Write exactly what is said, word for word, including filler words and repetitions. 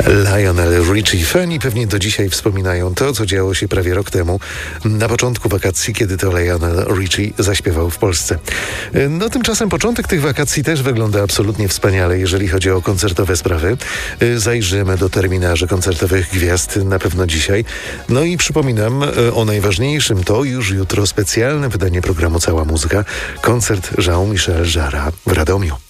Lionel Richie. Fani pewnie do dzisiaj wspominają to, co działo się prawie rok temu, na początku wakacji, kiedy to Lionel Richie zaśpiewał w Polsce. No tymczasem początek tych wakacji też wygląda absolutnie wspaniale, jeżeli chodzi o koncertowe sprawy. Zajrzymy do terminarzy koncertowych gwiazd na pewno dzisiaj. No i przypominam o najważniejszym, to już jutro specjalne wydanie programu Cała Muzyka, koncert Jean-Michel Jarre w Radomiu.